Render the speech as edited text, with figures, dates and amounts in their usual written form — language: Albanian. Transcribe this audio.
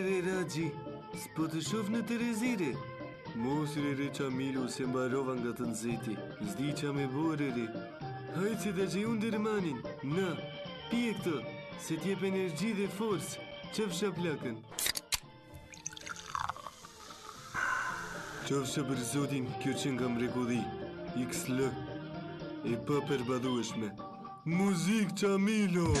Ragji, s'po të shoh në Terezire. Mos re Qamilu se mbarova nga të nxehti. S'di qa me bore re. Hajtë se ta që unë dërmanin. Na, pije këtë, se t'jep energji dhe forcë. Qëfsha plakën. Qofsha për zotin, kjo që nga mrekulli. XL. E pa përbadhueshme. Muzik Qamilo!